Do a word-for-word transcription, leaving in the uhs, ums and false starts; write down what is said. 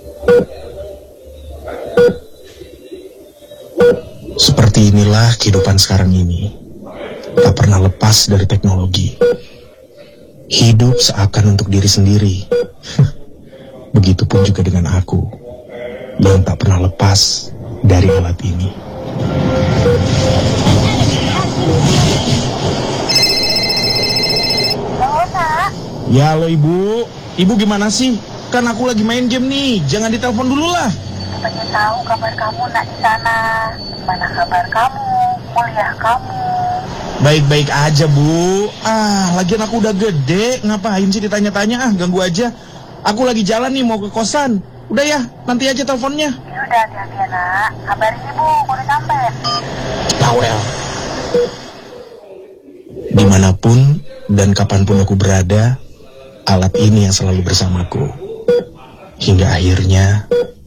Seperti inilah kehidupan sekarang ini. Tak pernah lepas dari teknologi. Hidup seakan untuk diri sendiri. Begitupun juga dengan aku, yang tak pernah lepas dari alat ini. Halo, Nak. Ya, halo Ibu. Ibu gimana sih? Kan aku lagi main game nih. Jangan ditelepon dulu lah. Pengen tahu kabar kamu, Nak, di sana. Gimana kabar kamu? Kuliah kamu? Baik-baik aja, Bu. Ah, lagian aku udah gede. Ngapain sih ditanya-tanya? Ah, ganggu aja. Aku lagi jalan nih mau ke kosan. Udah ya, nanti aja teleponnya. Ya udah, hati-hati ya, Nak. Kabarin Ibu, udah sampai. Bawel. Dimanapun dan kapanpun aku berada, alat ini yang selalu bersamaku. Hingga akhirnya